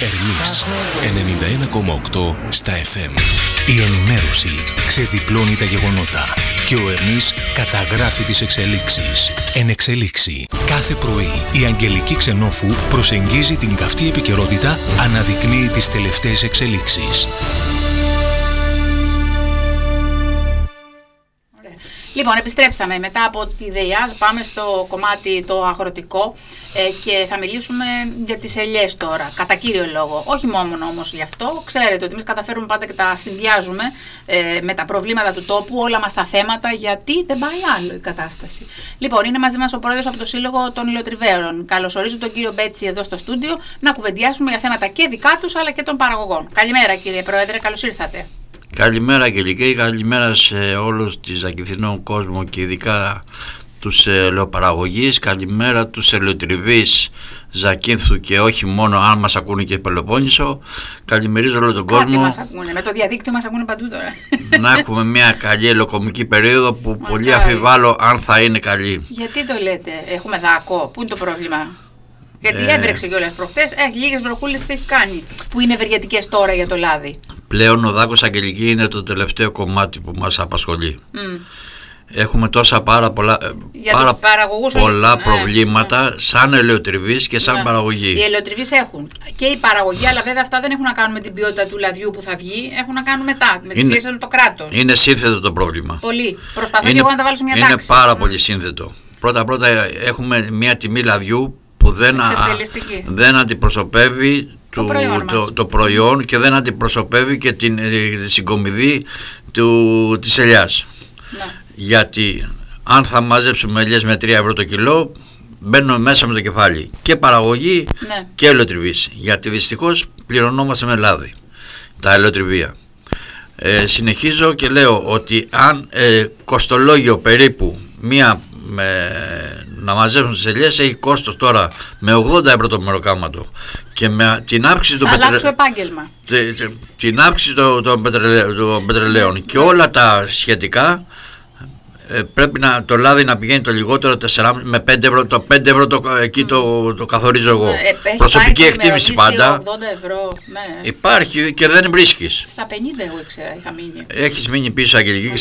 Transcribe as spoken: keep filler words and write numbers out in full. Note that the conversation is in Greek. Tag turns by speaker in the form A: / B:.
A: Ερμής ενενήντα ένα κόμμα οκτώ στα εφ εμ. Η ενημέρωση ξεδιπλώνει τα γεγονότα και ο Ερμής καταγράφει τις εξελίξεις. Εν εξελίξη. Κάθε πρωί η Αγγελική Ξενόφου προσεγγίζει την καυτή επικαιρότητα, αναδεικνύει τις τελευταίες εξελίξεις.
B: Λοιπόν, επιστρέψαμε μετά από τη ΔΕΙΑΖ, πάμε στο κομμάτι το αγροτικό ε, και θα μιλήσουμε για τις ελιές τώρα, κατά κύριο λόγο. Όχι μόνο όμως γι' αυτό, ξέρετε ότι εμείς καταφέρουμε πάντα και τα συνδυάζουμε ε, με τα προβλήματα του τόπου, όλα μας τα θέματα, γιατί δεν πάει άλλο η κατάσταση. Λοιπόν, είναι μαζί μας ο πρόεδρος από το Σύλλογο των Ηλιοτριβαίων. Καλωσορίζω τον κύριο Μπέτσι εδώ στο στούντιο να κουβεντιάσουμε για θέματα και δικά τους αλλά και των παραγωγών. Καλημέρα κύριε Πρόεδρε, καλώς ήρθατε.
C: Καλημέρα Αγγελική, καλημέρα σε όλους της Ακυθινών κόσμο και ειδικά τους ελαιοπαραγωγείς. Καλημέρα τους ελαιοτριβείς Ζακίνθου και όχι μόνο, αν μας ακούνε και Πελοπόννησο. Καλημερίζω όλο τον κόσμο.
B: Κάτι μας ακούνε, με το διαδίκτυο μας ακούνε παντού τώρα.
C: Να έχουμε μια καλή ελαιοκομική περίοδο που Μακάρι. Πολύ αμφιβάλλω αν θα είναι καλή.
B: Γιατί το λέτε, έχουμε δάκο, πού είναι το πρόβλημα? Γιατί ε... έβρεξε κιόλας προχθές, ε, λίγες βροχούλες έχει κάνει, που είναι ευεργετικές τώρα για το λάδι.
C: Πλέον ο δάκος Αγγελική είναι το τελευταίο κομμάτι που μας απασχολεί. Mm. Έχουμε τόσα πάρα πολλά, πάρα πολλά ναι, προβλήματα ναι. σαν ελαιοτριβείς και σαν ναι. παραγωγή.
B: Οι ελαιοτριβείς έχουν και η παραγωγή, αλλά βέβαια αυτά δεν έχουν να κάνουν με την ποιότητα του λαδιού που θα βγει, έχουν να κάνουν μετά, με τις σχέσεις με το κράτος.
C: Είναι σύνθετο το πρόβλημα.
B: Πολύ. Προσπαθώ και εγώ να τα βάλω σε μια
C: είναι
B: τάξη.
C: Είναι πάρα
B: mm.
C: πολύ σύνθετο. Πρώτα-πρώτα έχουμε μια τιμή λαδιού που δεν, α, δεν αντιπροσωπεύει το προϊόν, το, το προϊόν και δεν αντιπροσωπεύει και την, την συγκομιδή του, της ελιάς. Ναι. Γιατί αν θα μαζέψουμε ελιές με τρία ευρώ το κιλό, μπαίνουμε μέσα με το κεφάλι και παραγωγή ναι. και ελαιοτριβής. Γιατί δυστυχώς πληρωνόμαστε με λάδι τα ελαιοτριβία. Ε, συνεχίζω και λέω ότι αν ε, κοστολόγιο περίπου μία με, να μαζέψουν τις ελιές έχει κόστος τώρα με ογδόντα ευρώ το μεροκάματο και με την αύξηση των πετρελαίων, την αύξηση των, των, πετρελαί, των πετρελαίων και όλα τα σχετικά, ε, πρέπει να, το λάδι να πηγαίνει το λιγότερο τέσσερα με πέντε ευρώ, το πέντε ευρώ το, εκεί mm. το, το καθορίζω εγώ. Ε, προσωπική εκτίμηση πάντα.
B: ογδόντα ευρώ, ναι.
C: Υπάρχει και δεν βρίσκεις.
B: Στα πενήντα εγώ ήξερα είχα μείνει.
C: Έχεις μείνει πίσω Αγγελική και